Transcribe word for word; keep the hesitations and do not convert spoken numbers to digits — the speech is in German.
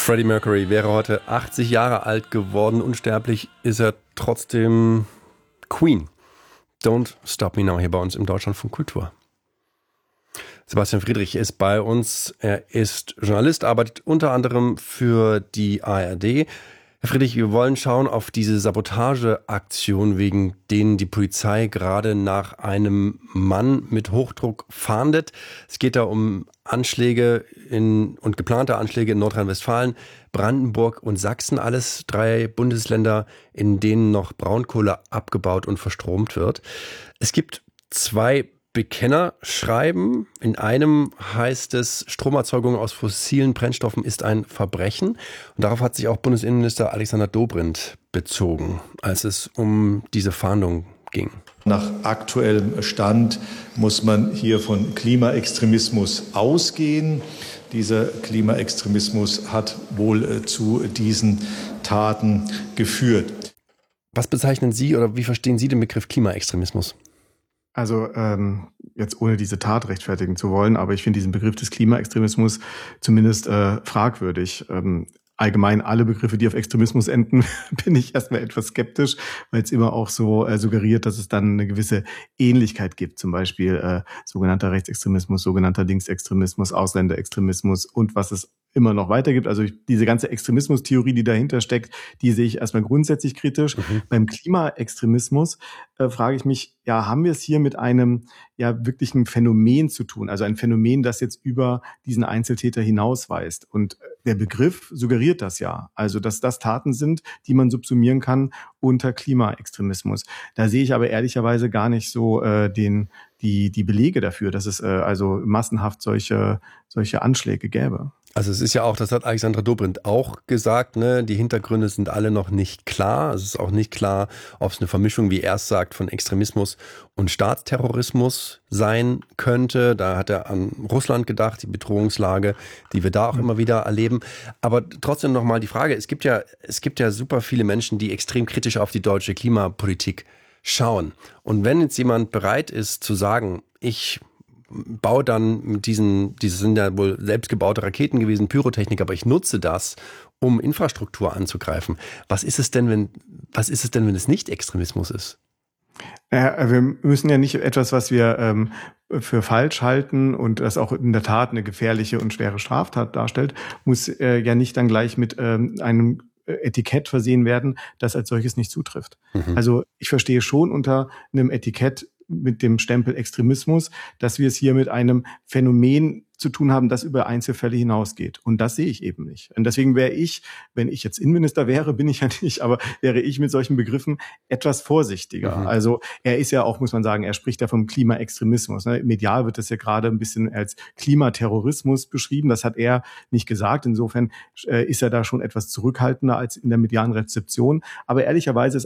Freddie Mercury wäre heute achtzig Jahre alt geworden. Unsterblich ist er trotzdem Queen. Don't Stop Me Now hier bei uns im Deutschlandfunk Kultur. Sebastian Friedrich ist bei uns. Er ist Journalist, arbeitet unter anderem für die A R D. Herr Friedrich, wir wollen schauen auf diese Sabotageaktion, wegen denen die Polizei gerade nach einem Mann mit Hochdruck fahndet. Es geht da um Anschläge in, und geplante Anschläge in Nordrhein-Westfalen, Brandenburg und Sachsen. Alles drei Bundesländer, in denen noch Braunkohle abgebaut und verstromt wird. Es gibt zwei Bekennerschreiben. In einem heißt es, Stromerzeugung aus fossilen Brennstoffen ist ein Verbrechen. Und darauf hat sich auch Bundesinnenminister Alexander Dobrindt bezogen, als es um diese Fahndung ging. Nach aktuellem Stand muss man hier von Klimaextremismus ausgehen. Dieser Klimaextremismus hat wohl zu diesen Taten geführt. Was bezeichnen Sie oder wie verstehen Sie den Begriff Klimaextremismus? Also ähm, jetzt ohne diese Tat rechtfertigen zu wollen, aber ich finde diesen Begriff des Klimaextremismus zumindest äh, fragwürdig. Ähm, allgemein alle Begriffe, die auf Extremismus enden, bin ich erstmal etwas skeptisch, weil es immer auch so äh, suggeriert, dass es dann eine gewisse Ähnlichkeit gibt. Zum Beispiel äh, sogenannter Rechtsextremismus, sogenannter Linksextremismus, Ausländerextremismus und was es immer noch weiter gibt. Also diese ganze Extremismustheorie, die dahinter steckt, die sehe ich erstmal grundsätzlich kritisch. Mhm. Beim Klimaextremismus äh, frage ich mich, ja, haben wir es hier mit einem ja wirklichen Phänomen zu tun? Also ein Phänomen, das jetzt über diesen Einzeltäter hinausweist. Und der Begriff suggeriert das ja. Also, dass das Taten sind, die man subsumieren kann unter Klimaextremismus. Da sehe ich aber ehrlicherweise gar nicht so äh, den die die Belege dafür, dass es äh, also massenhaft solche solche Anschläge gäbe. Also es ist ja auch, das hat Alexander Dobrindt auch gesagt, ne, die Hintergründe sind alle noch nicht klar. Es ist auch nicht klar, ob es eine Vermischung, wie er es sagt, von Extremismus und Staatsterrorismus sein könnte. Da hat er an Russland gedacht, die Bedrohungslage, die wir da auch mhm. immer wieder erleben. Aber trotzdem nochmal die Frage, es gibt ja, es gibt ja super viele Menschen, die extrem kritisch auf die deutsche Klimapolitik schauen. Und wenn jetzt jemand bereit ist zu sagen, ich baue dann mit diesen, diese sind ja wohl selbstgebaute Raketen gewesen, Pyrotechnik, aber ich nutze das, um Infrastruktur anzugreifen. Was ist es denn, wenn, was ist es denn, wenn es nicht Extremismus ist? Ja, wir müssen ja nicht etwas, was wir ähm, für falsch halten und das auch in der Tat eine gefährliche und schwere Straftat darstellt, muss äh, ja nicht dann gleich mit ähm, einem Etikett versehen werden, das als solches nicht zutrifft. Mhm. Also ich verstehe schon unter einem Etikett mit dem Stempel Extremismus, dass wir es hier mit einem Phänomen zu tun haben, das über Einzelfälle hinausgeht. Und das sehe ich eben nicht. Und deswegen wäre ich, wenn ich jetzt Innenminister wäre, bin ich ja nicht, aber wäre ich mit solchen Begriffen etwas vorsichtiger. Mhm. Also er ist ja auch, muss man sagen, er spricht ja vom Klimaextremismus. Ne? Medial wird das ja gerade ein bisschen als Klimaterrorismus beschrieben. Das hat er nicht gesagt. Insofern äh, ist er da schon etwas zurückhaltender als in der medialen Rezeption. Aber ehrlicherweise ist